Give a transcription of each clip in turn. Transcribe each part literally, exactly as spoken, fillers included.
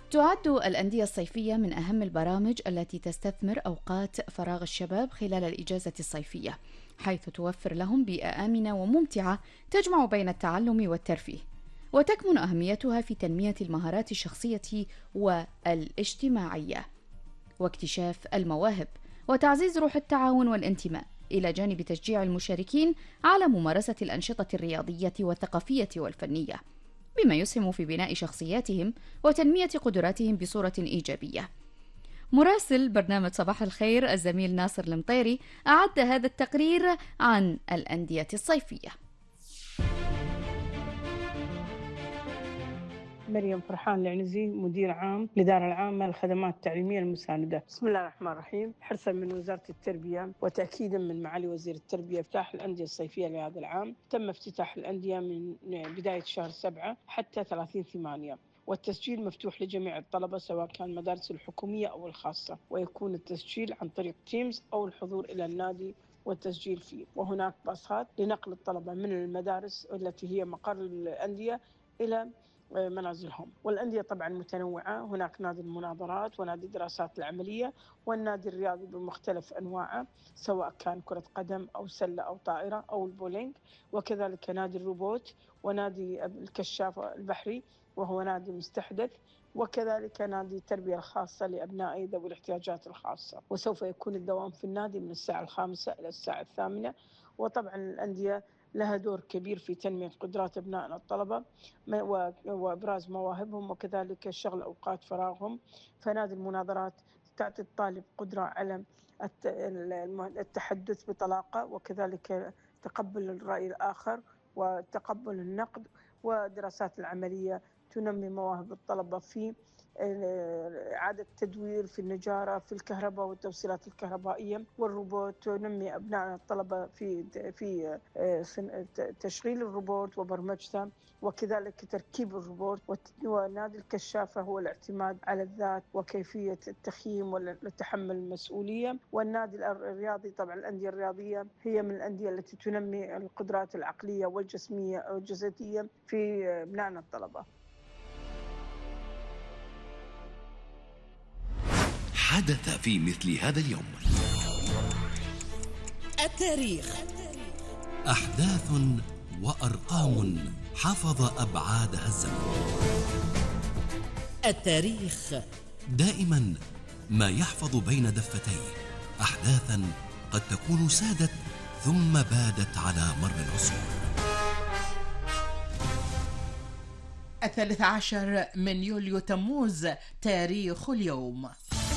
تعد الأندية الصيفية من أهم البرامج التي تستثمر أوقات فراغ الشباب خلال الإجازة الصيفية، حيث توفر لهم بيئة آمنة وممتعة تجمع بين التعلم والترفيه، وتكمن أهميتها في تنمية المهارات الشخصية والاجتماعية واكتشاف المواهب وتعزيز روح التعاون والانتماء، إلى جانب تشجيع المشاركين على ممارسة الأنشطة الرياضية والثقافية والفنية، بما يسهم في بناء شخصياتهم وتنمية قدراتهم بصورة إيجابية. مراسل برنامج صباح الخير الزميل ناصر المطيري أعد هذا التقرير عن الأندية الصيفية. مريم فرحان العنزي، مدير عام الإدارة العامة للخدمات التعليمية المساندة. بسم الله الرحمن الرحيم. حرصا من وزارة التربية وتأكيدا من معالي وزير التربية افتتاح الأندية الصيفية لهذا العام. تم افتتاح الأندية من بداية شهر سبعة حتى ثلاثين ثمانية، والتسجيل مفتوح لجميع الطلبة سواء كان المدارس الحكومية أو الخاصة، ويكون التسجيل عن طريق تيمز أو الحضور إلى النادي والتسجيل فيه. وهناك باصات لنقل الطلبة من المدارس التي هي مقر الأندية إلى منازلهم. والأندية طبعا متنوعة، هناك نادي المناظرات ونادي الدراسات العملية والنادي الرياضي بمختلف أنواعه سواء كان كرة قدم أو سلة أو طائرة أو البولينج، وكذلك نادي الروبوت ونادي الكشاف البحري وهو نادي مستحدث، وكذلك نادي التربية الخاصة لأبناء ذوي الاحتياجات الخاصة. وسوف يكون الدوام في النادي من الساعة الخامسة إلى الساعة الثامنة. وطبعا الأندية لها دور كبير في تنمية قدرات أبنائنا الطلبة وإبراز مواهبهم وكذلك شغل أوقات فراغهم. فنادي المناظرات تعطي الطالب قدرة على التحدث بطلاقة وكذلك تقبل الرأي الآخر وتقبل النقد. والدراسات العملية تنمي مواهب الطلبة في إعادة تدوير في النجارة في الكهرباء والتوصيلات الكهربائية. والروبوت تنمي أبناء الطلبة في في تشغيل الروبوت وبرمجته وكذلك تركيب الروبوت. ونادي الكشافة هو الاعتماد على الذات وكيفية التخييم والتحمل المسؤولية. والنادي الرياضي طبعا الأندية الرياضية هي من الأندية التي تنمي القدرات العقلية والجسمية والجسدية في أبنائنا الطلبة. حدث في مثل هذا اليوم. التاريخ. أحداث وأرقام حفظ أبعادها الزمن. التاريخ دائما ما يحفظ بين دفتيه أحداثا قد تكون سادت ثم بادت على مر العصور. الثالث عشر من يوليو تموز، تاريخ اليوم.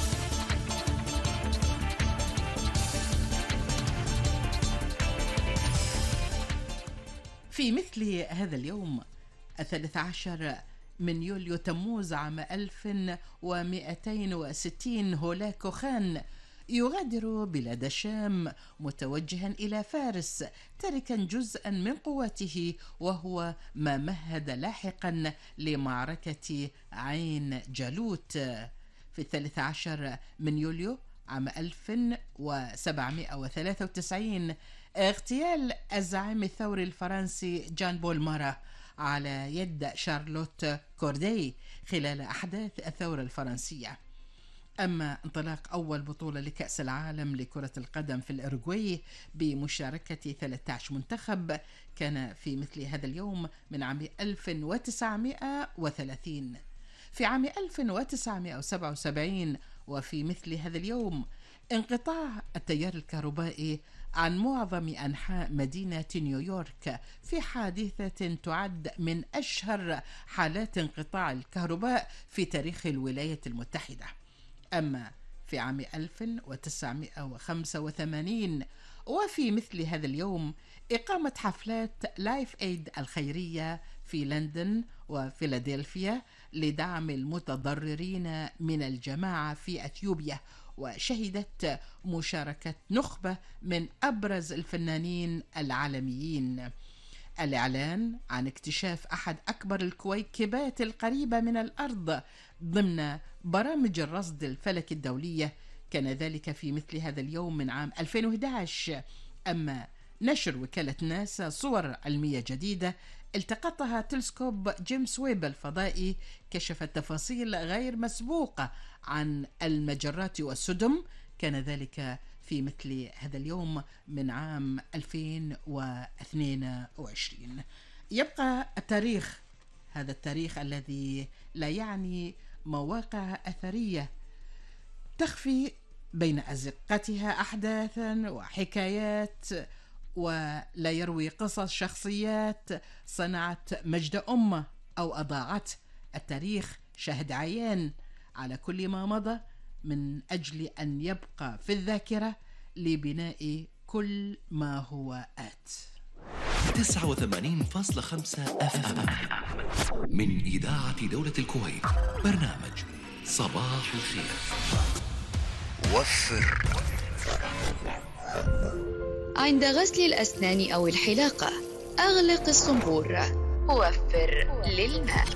في مثل هذا اليوم الثالث عشر من يوليو تموز عام ألف ومئتين وستين، هولاكو خان يغادر بلاد الشام متوجها إلى فارس، تاركا جزءا من قواته، وهو ما مهد لاحقا لمعركة عين جالوت. في الثالث عشر من يوليو عام ألف وسبعمئة وثلاثة وتسعين، اغتيال الزعيم الثوري الفرنسي جان بول مارا على يد شارلوت كوردي خلال أحداث الثورة الفرنسية. أما انطلاق أول بطولة لكأس العالم لكرة القدم في الأورجواي بمشاركة ثلاثة عشر منتخب كان في مثل هذا اليوم من عام ألف وتسعمئة وثلاثين. في عام ألف وتسعمئة وسبعة وسبعين وفي مثل هذا اليوم انقطاع التيار الكهربائي عن معظم أنحاء مدينة نيويورك في حادثة تعد من أشهر حالات انقطاع الكهرباء في تاريخ الولايات المتحدة. أما في عام ألف وتسعمئة وخمسة وثمانين وفي مثل هذا اليوم إقامة حفلات لايف ايد الخيرية في لندن وفيلادلفيا لدعم المتضررين من الجماعة في أثيوبيا، وشهدت مشاركة نخبة من أبرز الفنانين العالميين. الإعلان عن اكتشاف أحد أكبر الكويكبات القريبة من الأرض ضمن برامج الرصد الفلكي الدولية كان ذلك في مثل هذا اليوم من عام ألفين وأحد عشر. أما نشر وكالة ناسا صور علمية جديدة التقطها تلسكوب جيمس ويب الفضائي كشفت تفاصيل غير مسبوقة عن المجرات والسدم، كان ذلك في مثل هذا اليوم من عام ألفين واثنين وعشرين. يبقى التاريخ، هذا التاريخ الذي لا يعني مواقع أثرية تخفي بين أزقتها أحداثا وحكايات، ولا يروي قصص شخصيات صنعت مجد أمة أو أضاعت. التاريخ شهد عيان على كل ما مضى من أجل أن يبقى في الذاكرة لبناء كل ما هو آت. تسعة وثمانين فاصلة خمسة أف أم من إذاعة دولة الكويت، برنامج صباح الخير. وفر عند غسل الأسنان أو الحلاقة، أغلق الصنبور، وفر للماء.